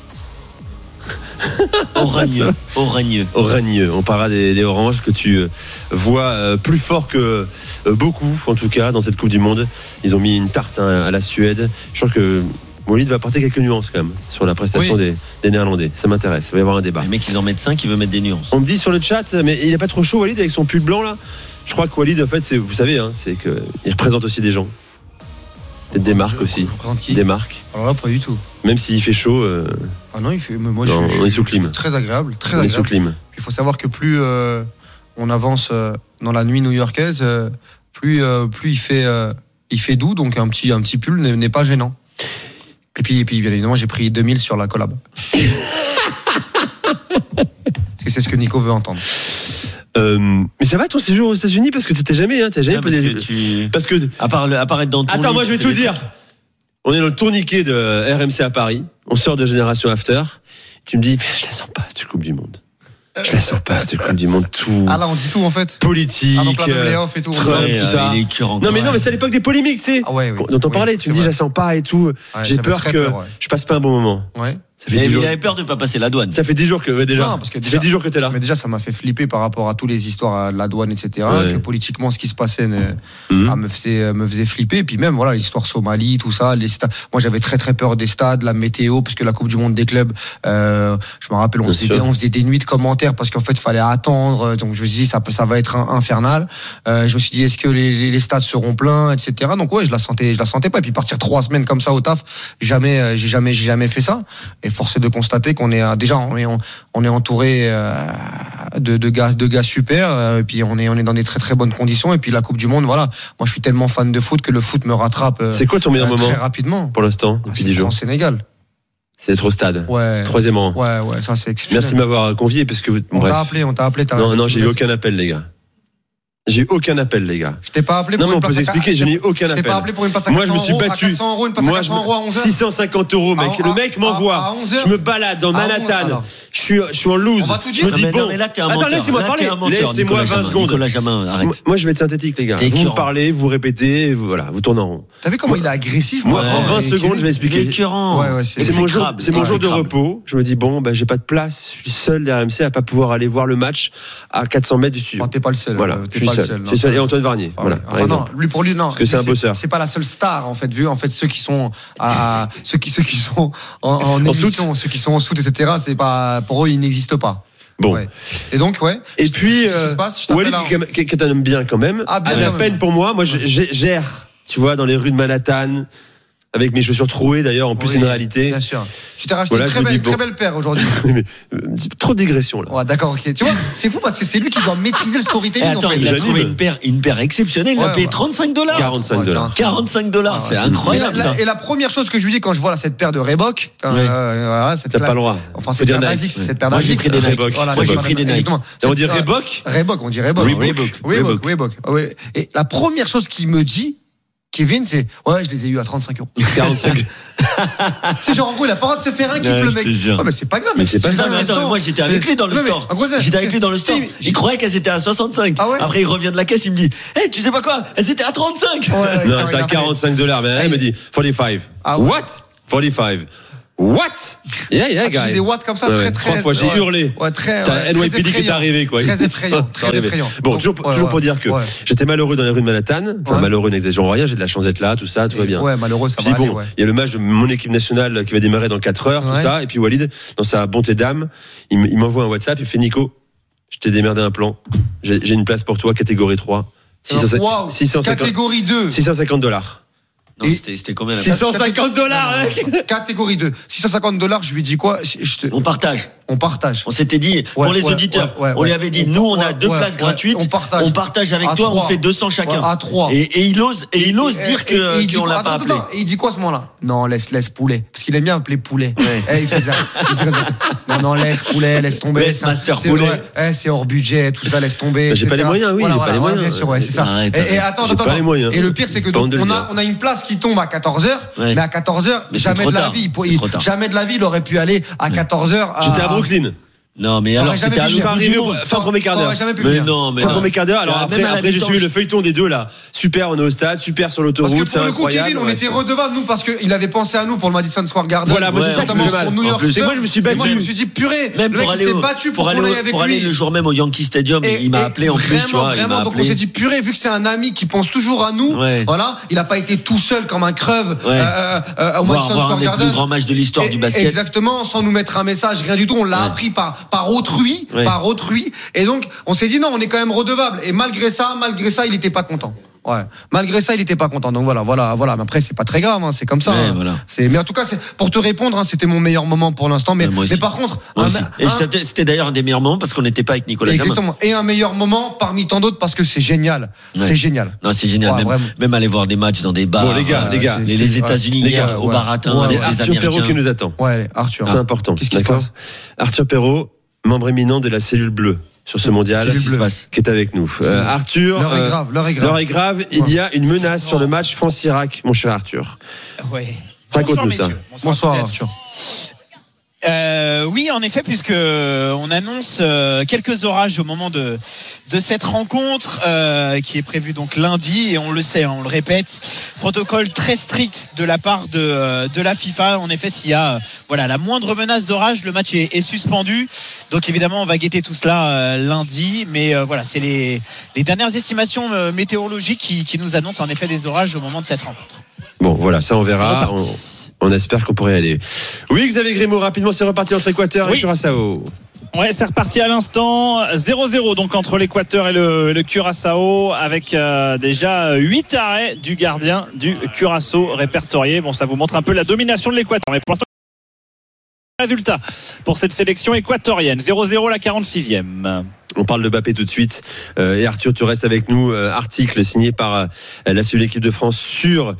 Oragneux. On parlera des Oranges que tu vois plus fort que beaucoup, en tout cas, dans cette Coupe du Monde. Ils ont mis une tarte à la Suède. Je pense que Walid va apporter quelques nuances quand même sur la prestation des Néerlandais. Ça m'intéresse, il va y avoir un débat. Les mecs, ils en mettent 5, ils veulent mettre des nuances. On me dit sur le chat, mais il n'est pas trop chaud Walid avec son pull blanc là? Je crois que Walid, en fait, vous savez, c'est qu'il représente aussi des gens. Peut-être des marques aussi. Des marques. Alors là, pas du tout. Même s'il fait chaud. Ah non, il fait. Moi, on est sous clim. Très agréable. On est sous clim. Il faut savoir que plus on avance dans la nuit new-yorkaise, plus il fait doux, donc un petit pull n'est pas gênant. Et puis bien évidemment, j'ai pris 2000 sur la collab. Parce que c'est ce que Nico veut entendre. Mais ça va ton séjour aux États-Unis, parce que t'étais jamais posé. Parce que apparaître dans ton. Attends, moi je vais tout dire. On est dans le tourniquet de RMC à Paris. On sort de Génération After. Tu me dis, je la sens pas cette Coupe du Monde. Je la sens pas cette Coupe du Monde. Tout. Ah là, on dit tout en fait. Politique. Ah donc là, le layoff et tout. tout ça. Non mais c'est à l'époque des polémiques, tu sais. Ah ouais, dont on parlait. Tu me dis, je la sens pas et tout. J'ai peur que je passe pas un bon moment. Ouais. Il avait peur de ne pas passer la douane. Ça fait 10 jours que déjà. Non, parce que ça fait 10 jours que t'es là. Mais déjà, ça m'a fait flipper par rapport à toutes les histoires de la douane, etc. Que politiquement, ce qui se passait me faisait flipper. Et puis même, voilà, l'histoire Somalie, tout ça. Moi, j'avais très très peur des stades, la météo, parce que la Coupe du Monde des clubs, je me rappelle, on faisait des nuits de commentaires parce qu'en fait, il fallait attendre. Donc je me suis dit, ça va être infernal. Je me suis dit, est-ce que les stades seront pleins, etc. Donc ouais, je la sentais pas. Et puis partir 3 semaines comme ça au taf, j'ai jamais fait ça. Et force est de constater qu'on est déjà on est entouré de gars super, et puis on est dans des très très bonnes conditions, et puis la Coupe du Monde, voilà. Moi je suis tellement fan de foot que le foot me rattrape. C'est quoi ton meilleur moment très rapidement pour l'instant depuis 10 jours? Sénégal. C'est être au stade. Ouais. 3e rang. Ouais, ça c'est exceptionnel. Merci de m'avoir convié parce que on t'a appelé. Non, j'ai eu aucun appel, les gars. J'ai eu aucun appel, les gars. Je t'ai pas appelé pour une place. Non, mais on peut s'expliquer, je n'ai eu aucun appel. Je t'ai pas appelé pour une place à 400 euros. Moi, je me suis battu. 400 euros, une place à 400 euros à 11h. 650 euros, mec. Le mec m'envoie. Je me balade dans Manhattan. Je suis en loose. Je me dis, bon. Attends, laissez-moi parler. Laissez-moi 20 secondes. Moi, je vais être synthétique, les gars. Vous me parlez, vous répétez, voilà, vous tournez en rond. T'as vu comment il est agressif? Moi, en 20 secondes, je vais expliquer. C'est mon jour de repos. Je me dis, bon, j'ai pas de place. Je suis seul d'RMC à pas pouvoir aller voir le match à 400 mètres du studio. T'es pas le seul. Voilà, je suis seul. Et Antoine Varnier. Voilà, non, pour lui, non. Parce que c'est un bosseur. C'est pas la seule star, en fait, vu, en fait, ceux qui sont ceux qui sont en émission, ceux qui sont en soute, etc., c'est pas, pour eux, ils n'existent pas. Bon. Ouais. Et donc, ouais. Et puis, Walid, qui est un homme bien quand même. À la peine pour moi, je gère, tu vois, dans les rues de Manhattan, avec mes chaussures trouées d'ailleurs, en plus c'est une réalité. Bien sûr. Tu t'es racheté une très belle paire aujourd'hui. Trop de digression là. Ouais, d'accord, ok. Tu vois, c'est fou parce que c'est lui qui doit maîtriser le storytelling. Attends, il a trouvé une paire exceptionnelle, il a payé $35. $45, c'est incroyable ça. Et la première chose que je lui dis quand je vois cette paire de Reebok, t'as pas le droit. Enfin, c'est paire d'Asics, cette paire d'Asics. Moi j'ai pris des Nike. On dit Reebok? On dit Reebok. Et la première chose qu'il me dit, Kevin, c'est je les ai eu à 35 euros. 45. C'est genre en gros il a pas le droit de se faire un kiff le mec. Mais c'est pas grave. Mais c'est pas ça. Moi j'étais avec lui dans le store. Il croyait qu'elles étaient à 65. Après il revient de la caisse, il me dit tu sais pas quoi, elles étaient à 35. Non, c'est à $45. Mais elle me dit 45. What? 45. What? Yeah, guys. Des watts comme ça, très. 3 fois, j'ai hurlé. T'as NYPD qui est arrivé, quoi. Très effrayant. Bon, toujours pour dire que j'étais malheureux dans les rues de Manhattan. Enfin, malheureux, n'exagérons rien. J'ai de la chance d'être là, tout ça, tout va bien. Ouais, malheureux, ça va. Bon, il y a le match de mon équipe nationale qui va démarrer dans 4 heures, tout ça. Et puis Walid, dans sa bonté d'âme, il m'envoie un WhatsApp. Il fait Nico, je t'ai démerdé un plan. J'ai une place pour toi, catégorie 3. Catégorie 2. $650. Non, c'était combien $650, catégorie 2. $650, je lui dis quoi? On partage. On s'était dit, pour les auditeurs, on lui avait dit, nous, on a 2 places gratuites. On partage avec toi, on fait 200 chacun. À 3. Et il ose dire qu'on l'a pas appelé. Et il dit quoi à ce moment-là? Non, laisse poulet. Parce qu'il aime bien appeler poulet. Il fait ça. Non, laisse poulet, laisse tomber. Master poulet. C'est hors budget, tout ça, laisse tomber. J'ai pas les moyens, oui, j'ai pas les moyens. Bien sûr, c'est ça. Et attends. Et le pire, c'est que on a une place qui tombe à 14h, mais à 14h, jamais de la vie, il aurait pu aller à 14h. J'étais à Brooklyn. Non, mais alors j'étais arrivé fin premier quart d'heure. Fin premier quart d'heure. Alors après j'ai suivi le feuilleton des deux là. Super, on est au stade, super sur l'autoroute. Parce que pour le coup, Kevin, on était redevable nous parce qu'il avait pensé à nous pour le Madison Square Garden. Voilà, moi c'est ça qui me fait mal. Et moi je me suis battu. Moi je me suis dit purée. Même pour aller pour aller le jour même au Yankee Stadium, il m'a appelé en plus, tu vois. Vraiment, donc on s'est dit purée, vu que c'est un ami qui pense toujours à nous. Voilà, il a pas été tout seul comme un creuve au Madison Square Garden. Le grand match de l'histoire du basket. Exactement, sans nous mettre un message, rien du tout. On l'a appris par autrui. Et donc on s'est dit non, on est quand même redevable, et malgré ça il était pas content. Malgré ça il était pas content, donc voilà. Mais après c'est pas très grave, c'est comme ça. Mais en tout cas c'est pour te répondre, c'était mon meilleur moment pour l'instant, mais par contre c'était d'ailleurs un des meilleurs moments parce qu'on n'était pas avec Nicolas Jamin. Exactement. Et un meilleur moment parmi tant d'autres parce que c'est génial. C'est génial. Non, c'est génial. Même aller voir des matchs dans des bars. Bon les gars, les États-Unis hier au Baratin, des Américains. Arthur Perrault qui nous attend. Arthur. C'est important. Qu'est-ce qui se passe? Arthur Perrault, membre éminent de la cellule bleue sur ce mondial, qui est avec nous. Arthur, l'heure est grave. Il y a une menace sur le match France-Irak, mon cher Arthur. Raconte-nous ça. Bonsoir Arthur. Oui, en effet, puisque on annonce quelques orages au moment de cette rencontre qui est prévue donc lundi, et on le sait, on le répète, protocole très strict de la part de la FIFA. En effet, s'il y a la moindre menace d'orage, le match est suspendu. Donc évidemment, on va guetter tout cela lundi, mais c'est les dernières estimations météorologiques qui nous annoncent en effet des orages au moment de cette rencontre. Bon, voilà, ça on verra. On espère qu'on pourrait aller. Oui, Xavier Grimaud, rapidement, c'est reparti entre Équateur et Curaçao. Ouais, c'est reparti à l'instant. 0-0 donc entre l'Équateur et le Curaçao, avec déjà 8 arrêts du gardien du Curaçao répertorié. Bon, ça vous montre un peu la domination de l'Équateur. Mais pour l'instant, Résultat pour cette sélection équatorienne. 0-0 la 46e. On parle de Mbappé tout de suite. Et Arthur, tu restes avec nous. Article signé par la cellule équipe de France sur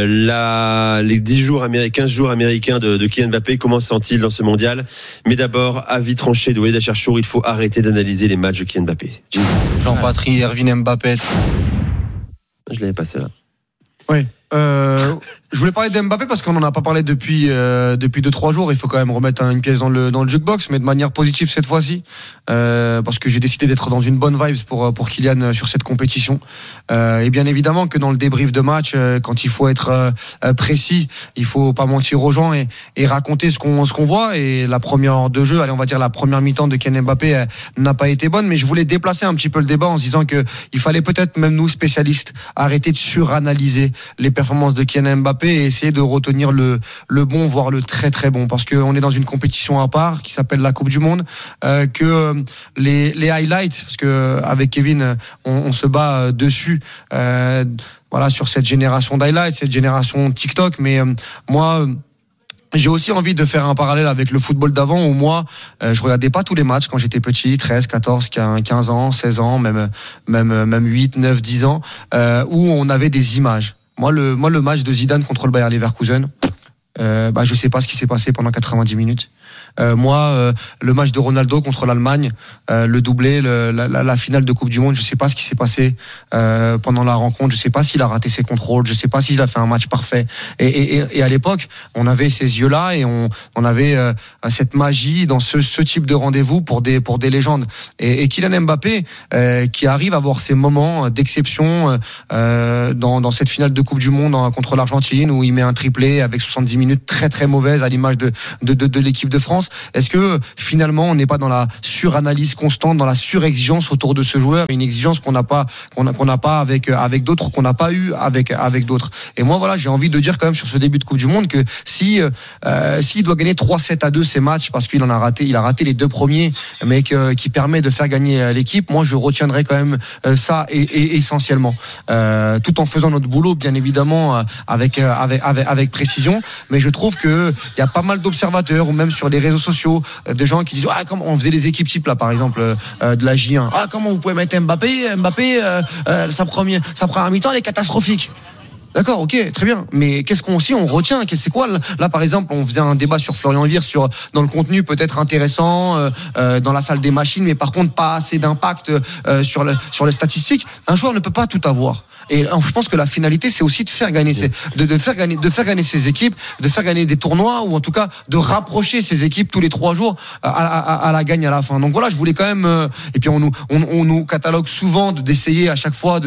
les 15 jours américains de Kylian Mbappé. Comment se sent-il dans ce mondial? Mais d'abord, avis tranché de Walid Acharchour, il faut arrêter d'analyser les matchs de Kylian Mbappé. Jean-Patry, Erwin Mbappé. Je l'avais passé là. Oui. Je voulais parler d'Mbappé parce qu'on n'en a pas parlé depuis 2-3 jours. Il faut quand même remettre une pièce dans le jukebox, mais de manière positive cette fois-ci, parce que j'ai décidé d'être dans une bonne vibes pour Kylian sur cette compétition. Et bien évidemment que dans le débrief de match, quand il faut être précis, il faut pas mentir aux gens et raconter ce qu'on voit. Et la première heure de jeu, on va dire la première mi-temps de Kylian Mbappé n'a pas été bonne, mais je voulais déplacer un petit peu le débat en se disant que il fallait peut-être même nous spécialistes arrêter de suranalyser les performances de Kylian Mbappé et essayer de retenir le bon, voire le très très bon, parce qu'on est dans une compétition à part qui s'appelle la Coupe du Monde, que les highlights, parce que avec Kevin on se bat dessus, voilà, sur cette génération d'highlights, cette génération TikTok, mais moi j'ai aussi envie de faire un parallèle avec le football d'avant où moi, je regardais pas tous les matchs quand j'étais petit, 13, 14, 15 ans, 16 ans, même 8, 9, 10 ans, où on avait des images. Moi, le match de Zidane contre le Bayer Leverkusen, je sais pas ce qui s'est passé pendant 90 minutes. Le match de Ronaldo contre l'Allemagne, le doublé, la finale de Coupe du Monde, je sais pas ce qui s'est passé pendant la rencontre, je sais pas s'il a raté ses contrôles, je sais pas s'il a fait un match parfait. Et à l'époque, on avait ces yeux-là et on avait cette magie dans ce type de rendez-vous pour des légendes. Et Kylian Mbappé, qui arrive à avoir ces moments d'exception dans cette finale de Coupe du Monde contre l'Argentine où il met un triplé avec 70 minutes très très mauvaises à l'image de l'équipe de France. Est-ce que finalement on n'est pas dans la suranalyse constante, dans la surexigence autour de ce joueur, une exigence qu'on n'a pas avec d'autres, qu'on n'a pas eu avec d'autres. Et moi voilà, j'ai envie de dire quand même sur ce début de Coupe du Monde que s'il doit gagner 3-7-2 ces matchs parce qu'il a raté les deux premiers, mais qui permet de faire gagner l'équipe, moi je retiendrai quand même ça et essentiellement, tout en faisant notre boulot bien évidemment avec précision. Mais je trouve que il y a pas mal d'observateurs ou même sur les réseaux sociaux, des gens qui disent comment on faisait les équipes types là par exemple de la J1, comment vous pouvez mettre Mbappé sa première mi-temps elle est catastrophique. D'accord, ok, très bien. Mais qu'est-ce qu'on retient? C'est quoi là par exemple, on faisait un débat sur Florian Wirtz dans le contenu peut-être intéressant dans la salle des machines, mais par contre pas assez d'impact sur les statistiques. Un joueur ne peut pas tout avoir. Et je pense que la finalité, c'est aussi de faire gagner de faire gagner ces équipes, de faire gagner des tournois, ou en tout cas de rapprocher ces équipes tous les 3 jours à la gagne à la fin. Donc voilà, je voulais quand même. Et puis on nous catalogue souvent d'essayer à chaque fois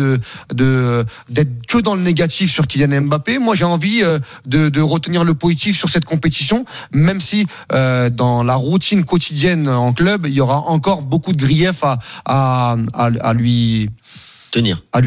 d'être que dans le négatif sur Kylian Mbappé. Moi, j'ai envie de retenir le positif sur cette compétition, même si dans la routine quotidienne en club, il y aura encore beaucoup de griefs à lui tenir. À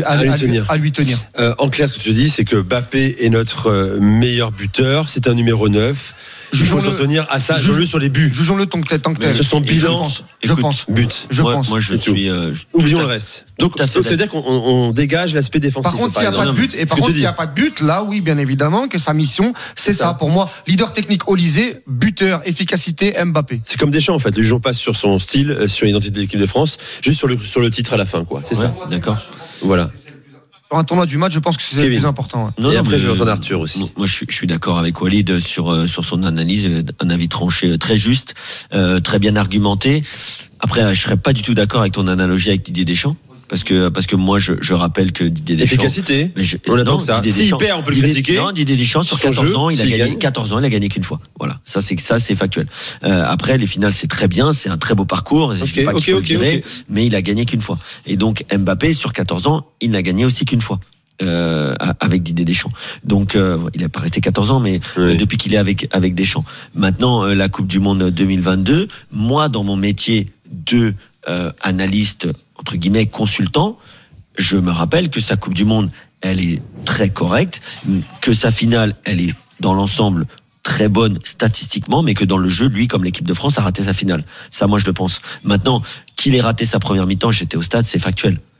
lui tenir. En clair, ce que tu dis, c'est que Mbappé est notre meilleur buteur. C'est un numéro 9. Il faut s'en tenir à ça. Joue-le sur les buts. Jugeons-le tant que tel. Ce sont bilan. Je pense. But. Moi, je suis. Oublions le reste. Donc, c'est-à-dire qu'on dégage l'aspect défensif. Par contre, s'il n'y a pas de but, s'il n'y a pas de but, là, oui, bien évidemment, que sa mission, c'est ça. Pour moi, leader technique Olysée, buteur, efficacité, Mbappé. C'est comme Deschamps, en fait. Le jugeons pas sur son style, sur l'identité de l'équipe de France, juste sur le titre à la fin, quoi. C'est ça. D'accord. Voilà. Sur un tournoi du match, je pense que c'est le plus important. Ouais. Et après, je vais entendre Arthur aussi. Moi, je suis d'accord avec Walid sur son analyse, un avis tranché, très juste, très bien argumenté. Après, je serais pas du tout d'accord avec ton analogie avec Didier Deschamps. Parce que moi je rappelle que Didier Deschamps, efficacité, on attend que ça. S'il perd, on peut le critiquer. Non, Didier Deschamps sur 14 ans, il a gagné qu'une fois. Voilà, ça c'est factuel. Après les finales c'est très bien, c'est un très beau parcours, je dis pas qu'il faut le virer, mais il a gagné qu'une fois. Et donc Mbappé sur 14 ans, il n'a gagné aussi qu'une fois. Avec Didier Deschamps. Donc il a pas resté 14 ans, mais depuis qu'il est avec Deschamps. Maintenant la Coupe du Monde 2022, moi dans mon métier de analyste entre guillemets consultant, je me rappelle que sa Coupe du Monde, elle est très correcte, que sa finale, elle est dans l'ensemble très bonne statistiquement, mais que dans le jeu, lui, comme l'équipe de France, a raté sa finale. Ça, moi, je le pense. Maintenant, qu'il ait raté sa première mi-temps, j'étais au stade, c'est factuel.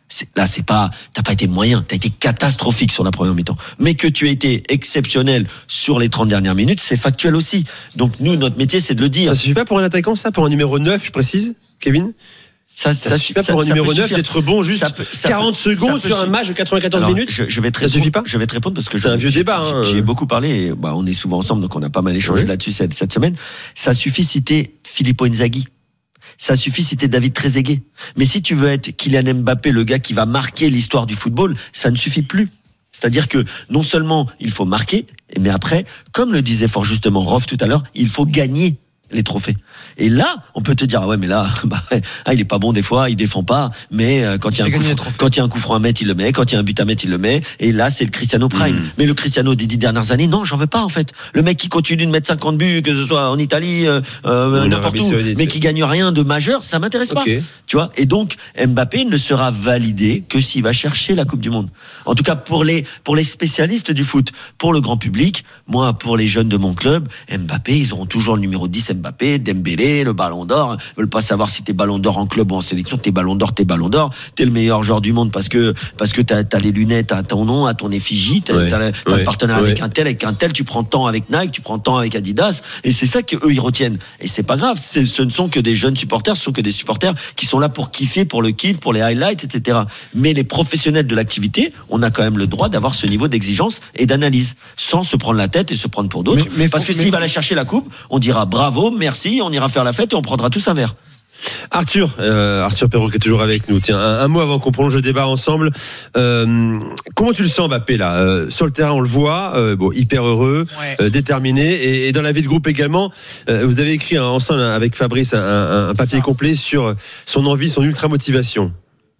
t'as pas été moyen, t'as été catastrophique sur la première mi-temps. Mais que tu as été exceptionnel sur les 30 dernières minutes, c'est factuel aussi. Donc nous, notre métier, c'est de le dire. Ça suffit pas pour un attaquant, ça, pour un numéro 9, je précise, Kevin? Ça suffit pas pour un numéro 9 d'être bon juste 40 secondes sur un match de 94 minutes. Je vais te répondre parce que c'est un vieux débat. J'ai beaucoup parlé, et on est souvent ensemble, donc on a pas mal échangé là-dessus cette semaine. Ça suffit si t'es Filippo Inzaghi. Ça suffit si t'es David Trezeguet. Mais si tu veux être Kylian Mbappé, le gars qui va marquer l'histoire du football, ça ne suffit plus. C'est-à-dire que non seulement il faut marquer, mais après, comme le disait fort justement Rof tout à l'heure, il faut gagner les trophées. Et là, on peut te dire mais là, il est pas bon des fois, il défend pas, mais quand il y a un coup franc à mettre, il le met, quand il y a un but à mettre, il le met. Et là, c'est le Cristiano Prime. Mais le Cristiano des 10 dernières années, non, j'en veux pas en fait. Le mec qui continue de mettre 50 buts, que ce soit en Italie, n'importe où, mais qui gagne rien de majeur, ça m'intéresse pas. Tu vois. Et donc, Mbappé ne sera validé que s'il va chercher la Coupe du Monde. En tout cas, pour les spécialistes du foot, pour le grand public, moi, pour les jeunes de mon club, Mbappé, ils auront toujours le numéro 10 Mbappé, Dembélé, le Ballon d'Or. Ils veulent pas savoir si t'es Ballon d'Or en club ou en sélection. T'es Ballon d'Or. T'es le meilleur joueur du monde parce que t'as les lunettes à ton nom, à ton effigie. T'as le partenaire avec un tel. Tu prends temps avec Nike, tu prends temps avec Adidas. Et c'est ça qu'eux, ils retiennent. Et c'est pas grave. Ce ne sont que des jeunes supporters. Ce sont que des supporters qui sont là pour kiffer, pour le kiff, pour les highlights, etc. Mais les professionnels de l'activité, on a quand même le droit d'avoir ce niveau d'exigence et d'analyse sans se prendre la tête et se prendre pour d'autres. Parce que s'il va aller chercher la coupe, on dira bravo, merci, on ira faire la fête et on prendra tous un verre. Arthur Perrault qui est toujours avec nous. Tiens, un mot avant qu'on prolonge le débat ensemble. Comment tu le sens, Mbappé, là sur le terrain, on le voit, hyper heureux, déterminé, et dans la vie de groupe également. Vous avez écrit ensemble avec Fabrice un papier complet sur son envie, son ultra motivation.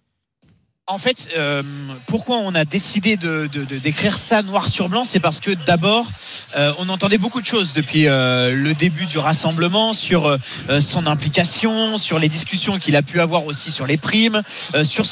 En fait, pourquoi on a décidé d'écrire ça noir sur blanc, c'est parce que d'abord, on entendait beaucoup de choses depuis le début du rassemblement sur son implication, sur les discussions qu'il a pu avoir aussi sur les primes, sur